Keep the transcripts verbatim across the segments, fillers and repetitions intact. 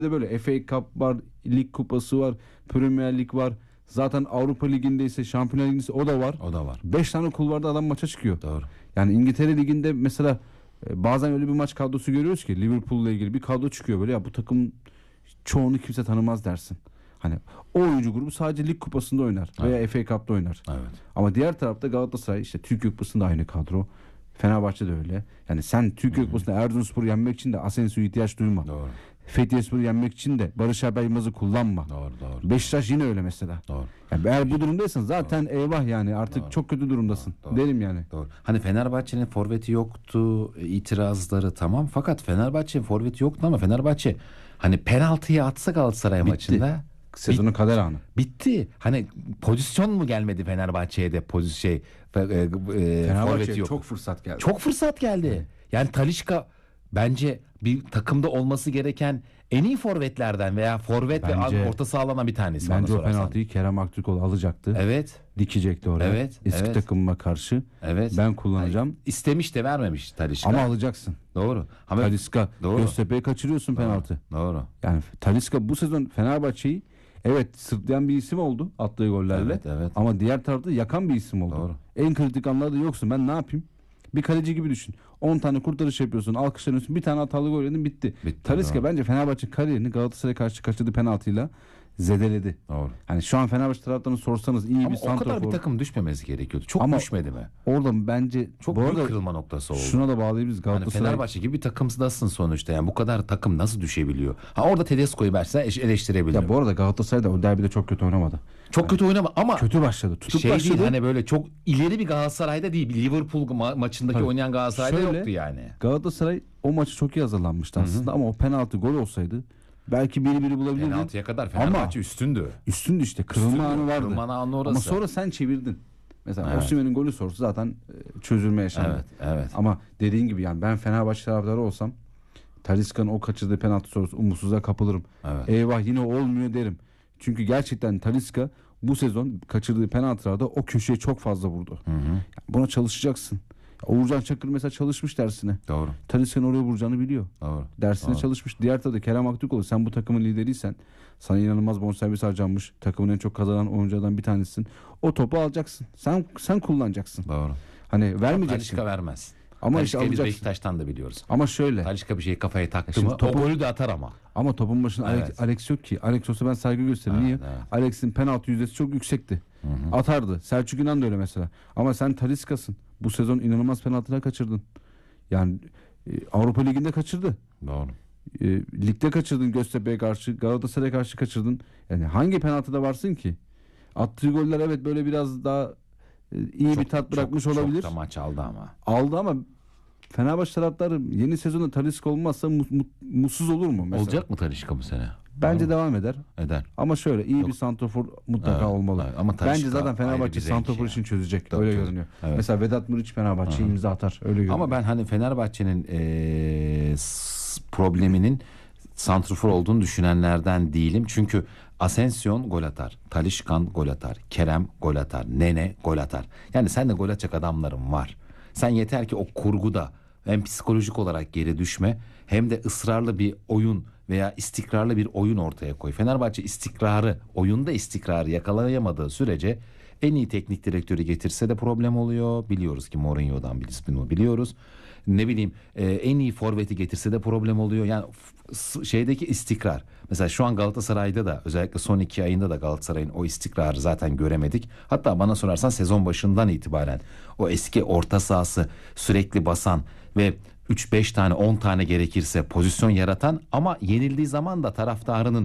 de böyle F A Cup var, Lig Kupası var, Premier Lig var. Zaten Avrupa Ligi'nde ise, Şampiyonlar Ligi'nde ise o da var. O da var. beş tane kulvarda adam maça çıkıyor. Doğru. Yani İngiltere Ligi'nde mesela e, bazen öyle bir maç kadrosu görüyoruz ki Liverpool'la ilgili bir kadro çıkıyor böyle, ya bu takım çoğunu kimse tanımaz dersin. Hani o oyuncu grubu sadece Lig Kupası'nda oynar veya Evet. F A Cup'ta oynar. Evet. Ama diğer tarafta Galatasaray, işte Türkiye Kupası'nda aynı kadro. Fenerbahçe de öyle. Yani sen Türkiye Kupası'nda Erzurumspor'u yenmek için de Asensio'ya ihtiyaç duyma. Doğru. Fethiyespor'u yenmek için de Barış Alper Yılmaz'ı kullanma. Doğru, doğru. Beşiktaş yine öyle mesela. Doğru. Yani eğer bu durumdaysan zaten eyvah yani artık Doğru. çok kötü durumdasın. Doğru. Derim yani. Doğru. Hani Fenerbahçe'nin forveti yoktu, itirazları tamam. Fakat Fenerbahçe'nin forveti yoktu ama Fenerbahçe hani penaltıyı atsa Galatasaray Bitti. maçında Sezonun kader anı. bitti. Hani pozisyon mu gelmedi Fenerbahçe'ye de pozisyon şey, e, e, forveti Fenerbahçe'ye yok. çok fırsat geldi. Çok fırsat geldi. Yani Talisca bence bir takımda olması gereken en iyi forvetlerden veya forvet Bence- ve orta sahalanan bir tanesi. bana Bence o sorarsan. penaltıyı Kerem Aktürkoğlu alacaktı. Evet. Dikecekti oraya. Evet, Eski evet. takımıma karşı. Evet. Ben kullanacağım. İstemiş de vermemiş Talisca. Ama alacaksın. Doğru. Ama Talisca, Doğru. Göztepe'ye kaçırıyorsun penaltı. Doğru. Yani Talisca bu sezon Fenerbahçe'yi evet sırtlayan bir isim oldu attığı gollerle. Evet, evet. Ama diğer tarafta yakan bir isim oldu. Doğru. En kritik anlarda yoksun. Ben ne yapayım? Bir kaleci gibi düşün. on tane kurtarış yapıyorsun, alkışlanıyorsun. Bir tane hatalı gol yedin, bitti. Bitti, Talisca doğru. bence Fenerbahçe kariyerini Galatasaray'a karşı kaçırdığı penaltıyla zedeledi. Doğru. Hani şu an Fenerbahçe taraftarını sorsanız iyi Ama bir o kadar bir santrafor. takım düşmemesi gerekiyordu. Çok Ama düşmedi mi? Orada bence Çok bu büyük arada kırılma noktası oldu. şuna da bağlayabiliriz. Hani Galatasaray Fenerbahçe gibi bir takımdasın sonuçta. Yani bu kadar takım nasıl düşebiliyor? Ha orada Tedesco'yu versen eş- eleştirebilirim. ya bu arada Galatasaray da o derbide çok kötü oynamadı. Çok kötü oynama ama Kötü başladı. Tutup şey başladı. değil hani böyle çok ileri bir Galatasaray'da değil. Bir Liverpool ma- maçındaki Tabii. oynayan Galatasaray'da Şöyle, yoktu yani. Galatasaray o maçı çok iyi hazırlanmıştı aslında ama o penaltı gol olsaydı belki biri biri bulabilirdin. Penaltıya kadar Fenerbahçe Ama üstündü. üstündü işte. Kırılma Üstündü. anı vardı. Kırılma anı orası. Ama sonra sen çevirdin. Mesela Evet. Osimhen'in golü sonrası zaten e, çözülme yaşandı. Evet, evet. Ama dediğin gibi yani ben Fenerbahçe taraftarı olsam Talisca'nın o kaçırdığı penaltı sonrası umutsuzluğa kapılırım. Evet. Eyvah yine olmuyor derim. Çünkü gerçekten Talisca bu sezon kaçırdığı penaltılarda o köşeye çok fazla vurdu. Hı hı. Yani buna çalışacaksın. Uğurcan Çakır mesela çalışmış dersine. Doğru. Talisca'nın oraya vuracağını biliyor. Doğru. Dersine Doğru. çalışmış. Diğer tarafta Kerem Aktürkoğlu, sen bu takımın lideriysen, sana inanılmaz bonservis harcanmış, takımın en çok kazanan oyunculardan bir tanesisin. O topu alacaksın. Sen sen kullanacaksın. Doğru. Hani vermeyeceksin. Talisca vermez. Ama işte Talisca'yı biz alacaksın. Beşiktaş'tan da biliyoruz. Ama şöyle. Talisca bir şeyi kafaya taktı Şimdi mı topu- o golü de atar ama. Ama topun başında Alex, Evet. Alex yok ki. Alex olsa ben saygı gösteririm. Evet, Niye? evet. Alex'in penaltı yüzdesi çok yüksekti. Atardı. Selçuk İnan da öyle mesela. Ama sen Talisca'sın. Bu sezon inanılmaz penaltılar kaçırdın. Yani e, Avrupa Ligi'nde kaçırdı. Doğru. E, ligde kaçırdın, Göztepe'ye karşı, Galatasaray'a karşı kaçırdın. Yani hangi penaltıda varsın ki? Attığı goller evet böyle biraz daha e, iyi bir tat bırakmış çok, olabilir. Çok da maç aldı ama. Aldı ama Fenerbahçe taraftarı yeni sezonda Talisca olmazsa mu- mu- mutsuz olur mu mesela? Olacak mı Talisca bu sene? Bence devam eder. Eder. Ama şöyle iyi bir santrafor mutlaka Evet, olmalı. evet. Ama Talisca Bence zaten ayrı Fenerbahçe bir renk santrafor ya. için çözecek. Tabii, öyle tabii. görünüyor. Evet. Mesela Vedat Muriç Fenerbahçe imza atar. Öyle görünüyor. Ama ben hani Fenerbahçe'nin eee, s- probleminin santrfor olduğunu düşünenlerden değilim. Çünkü Asensio gol atar, Taliscan gol atar, Kerem gol atar, Nene gol atar. Yani sen de gol atacak adamların var. Sen yeter ki o kurguda hem psikolojik olarak geri düşme hem de ısrarlı bir oyun veya istikrarlı bir oyun ortaya koy. Fenerbahçe istikrarı, oyunda istikrarı yakalayamadığı sürece en iyi teknik direktörü getirse de problem oluyor. Biliyoruz ki Mourinho'dan bir ismini biliyoruz. Ne bileyim e, en iyi forveti getirse de problem oluyor. Yani f- s- şeydeki istikrar. Mesela şu an Galatasaray'da da özellikle son iki ayında da Galatasaray'ın o istikrarı zaten göremedik. Hatta bana sorarsan sezon başından itibaren o eski orta sahası sürekli basan ve üç beş tane on tane gerekirse pozisyon yaratan ama yenildiği zaman da taraftarının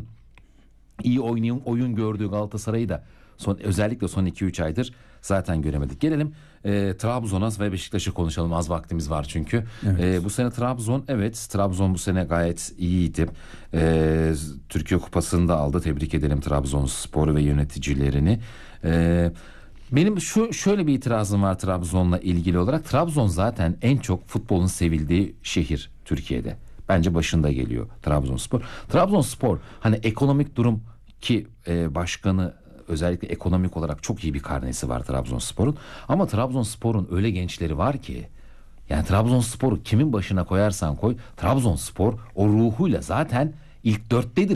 iyi oyun, oyun gördüğü Galatasaray'ı da son, özellikle son iki üç aydır zaten göremedik. Gelelim e, Trabzon'a ve Beşiktaş'ı konuşalım. Az vaktimiz var çünkü. Evet. E, bu sene Trabzon, evet Trabzon bu sene gayet iyiydi. E, Türkiye Kupası'nı da aldı. Tebrik edelim Trabzonspor ve yöneticilerini. E, benim şu şöyle bir itirazım var Trabzon'la ilgili olarak. Trabzon zaten en çok futbolun sevildiği şehir Türkiye'de. Bence başında geliyor Trabzonspor. Trabzonspor hani ekonomik durum ki e, başkanı özellikle ekonomik olarak çok iyi bir karnesi var Trabzonspor'un. Ama Trabzonspor'un öyle gençleri var ki yani Trabzonspor'u kimin başına koyarsan koy Trabzonspor o ruhuyla zaten İlk dörttedir